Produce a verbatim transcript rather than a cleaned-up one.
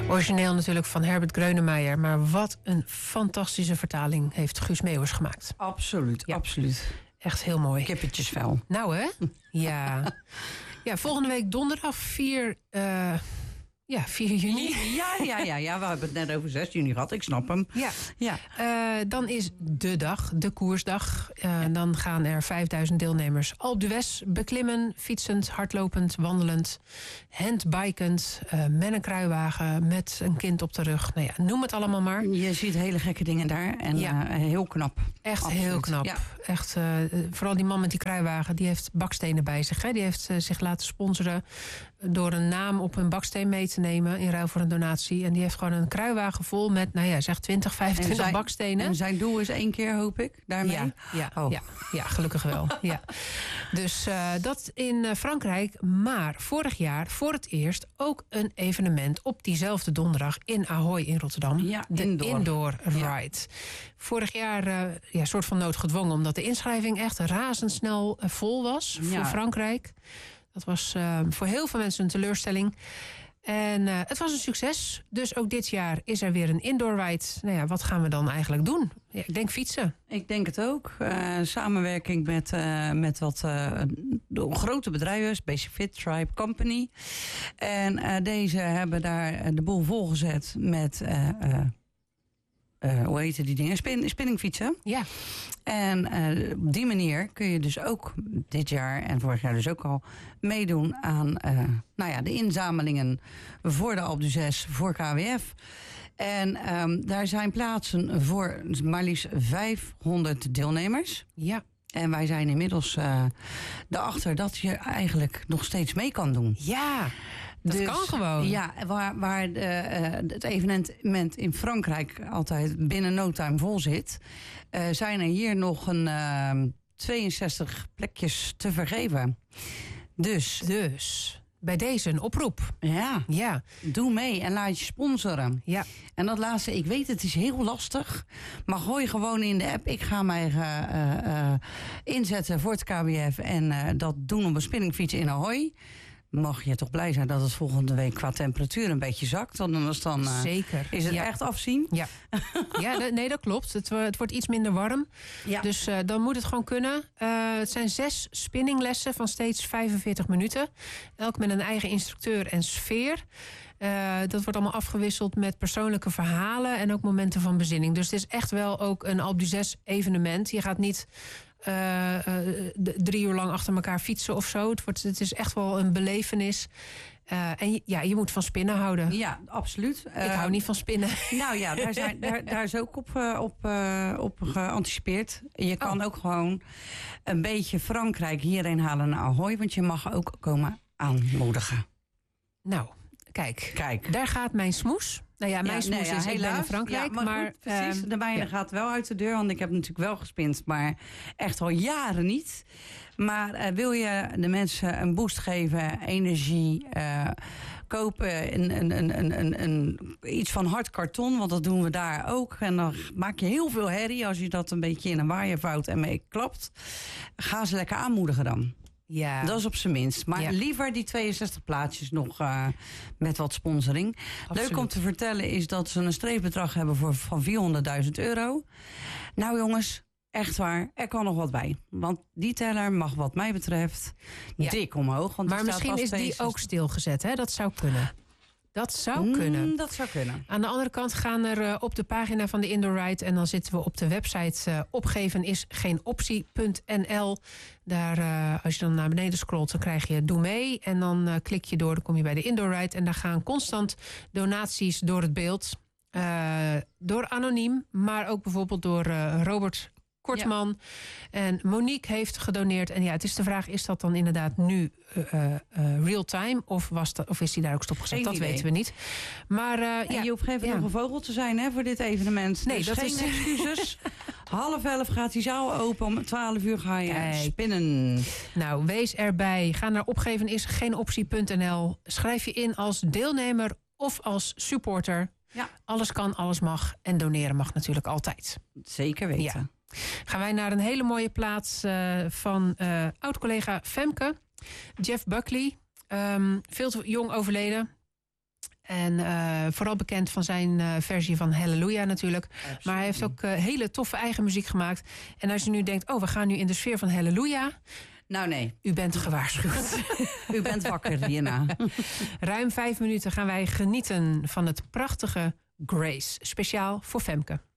Origineel natuurlijk van Herbert Grönemeyer. Maar wat een fantastische vertaling heeft Guus Meeuwers gemaakt. Absoluut, ja. absoluut. Echt heel mooi. Kippetjesvel. Nou hè? Ja. Ja, volgende week donderdag vier... Uh, Ja, vier juni. Ja, ja, ja, ja, we hebben het net over zes juni gehad. Ik snap hem. Ja. Ja. Uh, dan is de dag, de koersdag. Uh, ja. Dan gaan er vijfduizend deelnemers Alpe d'Huez beklimmen. Fietsend, hardlopend, wandelend, handbikend. Uh, met een kruiwagen, met een kind op de rug. Nou ja, noem het allemaal maar. Je ziet hele gekke dingen daar. En ja. uh, heel knap. Echt Absoluut. heel knap. Ja. Echt, uh, vooral die man met die kruiwagen, die heeft bakstenen bij zich. Hè? Die heeft uh, zich laten sponsoren door een naam op een baksteen mee te nemen in ruil voor een donatie. En die heeft gewoon een kruiwagen vol met, nou ja, zeg twintig, vijfentwintig zijn, bakstenen. En zijn doel is één keer, hoop ik, daarmee? Ja, ja, oh. ja, ja gelukkig wel. Ja. Dus uh, dat in uh, Frankrijk. Maar vorig jaar voor het eerst ook een evenement op diezelfde donderdag in Ahoy in Rotterdam. Ja, de indoor, indoor Ride. Ja. Vorig jaar uh, ja, soort van noodgedwongen, omdat de inschrijving echt razendsnel uh, vol was ja. voor Frankrijk. Dat was uh, voor heel veel mensen een teleurstelling. En uh, het was een succes. Dus ook dit jaar is er weer een indoor ride. Nou ja, wat gaan we dan eigenlijk doen? Ja, ik denk fietsen. Ik denk het ook. Uh, samenwerking met, uh, met wat uh, grote bedrijven. Basic Fit, Tribe, Company. En uh, deze hebben daar de boel volgezet met... Uh, uh, Uh, hoe heten die dingen? Spin, spinningfietsen. Ja. En uh, op die manier kun je dus ook dit jaar en vorig jaar dus ook al meedoen aan uh, nou ja, de inzamelingen voor de Alpe d'Huez, voor K W F. En um, daar zijn plaatsen voor maar liefst vijfhonderd deelnemers. Ja. En wij zijn inmiddels uh, erachter dat je eigenlijk nog steeds mee kan doen. Ja, dat dus, kan gewoon. Ja, waar, waar de, uh, het evenement in Frankrijk altijd binnen no time vol zit... Uh, zijn er hier nog een uh, tweeënzestig plekjes te vergeven. Dus... Dus... Bij deze een oproep. Ja, ja, doe mee en laat je sponsoren. Ja. En dat laatste, ik weet het is heel lastig. Maar gooi gewoon in de app. Ik ga mij uh, uh, inzetten voor het K W F. En uh, dat doen op een spinningfiets in Ahoy. Mag je toch blij zijn dat het volgende week qua temperatuur een beetje zakt. Want anders dan uh, Zeker. is het ja. echt afzien. Ja, ja d- nee, dat klopt. Het, het wordt iets minder warm. Ja. Dus uh, dan moet het gewoon kunnen. Uh, het zijn zes spinninglessen van steeds vijfenveertig minuten. Elk met een eigen instructeur en sfeer. Uh, dat wordt allemaal afgewisseld met persoonlijke verhalen en ook momenten van bezinning. Dus het is echt wel ook een Alpe d'Huez evenement. Je gaat niet uh, uh, drie uur lang achter elkaar fietsen of zo. Het, wordt, het is echt wel een belevenis. Uh, en je, ja, je moet van spinnen houden. Ja, absoluut. Ik uh, hou niet van spinnen. Nou ja, daar, zijn, daar, daar is ook op, uh, op, uh, op geanticipeerd. Je kan oh. ook gewoon een beetje Frankrijk hierheen halen naar Ahoy. Want je mag ook komen aanmoedigen. Nou, kijk. Kijk. Daar gaat mijn smoes. Nou ja, mijn ja, smoes nee, is ja, ik ben in Frankrijk. Ja, maar maar goed, precies, uh, de mijne ja. gaat wel uit de deur. Want ik heb natuurlijk wel gespind, maar echt al jaren niet. Maar uh, wil je de mensen een boost geven, energie, uh, kopen een, een, een, een, een, iets van hard karton, want dat doen we daar ook. En dan maak je heel veel herrie als je dat een beetje in een waaier vouwt en mee klapt. Ga ze lekker aanmoedigen dan. Ja. Dat is op zijn minst. Maar ja. liever die tweeënzestig plaatsjes nog uh, met wat sponsoring. Absoluut. Leuk om te vertellen is dat ze een streefbedrag hebben voor, van vierhonderdduizend euro. Nou jongens, echt waar, er kan nog wat bij. Want die teller mag wat mij betreft ja. dik omhoog. Want maar misschien is die ook stilgezet, hè? Dat zou kunnen. Dat zou kunnen. Mm, dat zou kunnen. Aan de andere kant gaan er uh, op de pagina van de Indoor Ride... en dan zitten we op de website uh, opgeven is geen optie punt n l. Daar, uh, als je dan naar beneden scrolt, dan krijg je doe mee. En dan uh, klik je door, dan kom je bij de Indoor Ride. En daar gaan constant donaties door het beeld. Uh, door anoniem, maar ook bijvoorbeeld door uh, Robert Kortman. Ja. En Monique heeft gedoneerd. En ja, het is de vraag, is dat dan inderdaad nu uh, uh, real time? Of, was dat, of is die daar ook stopgezet? Geen dat idee. weten we niet. Maar uh, en ja, je hoeft geen ja. nog een vogel te zijn hè, voor dit evenement. Nee, dus dat geen is excuses. Half elf gaat die zaal open. Om twaalf uur ga je Kijk. spinnen. Nou, wees erbij. Ga naar opgeven is geen optie punt n l. Schrijf je in als deelnemer of als supporter. Ja. Alles kan, alles mag. En doneren mag natuurlijk altijd. Zeker weten. Ja. Gaan wij naar een hele mooie plaats uh, van uh, oud-collega Femke. Jeff Buckley. Um, veel te jong overleden. En uh, vooral bekend van zijn uh, versie van Hallelujah natuurlijk. Absoluut. Maar hij heeft ook uh, hele toffe eigen muziek gemaakt. En als je nu denkt, oh, we gaan nu in de sfeer van Hallelujah. Nou nee. U bent gewaarschuwd. U bent wakker hierna. Ruim vijf minuten gaan wij genieten van het prachtige Grace. Speciaal voor Femke.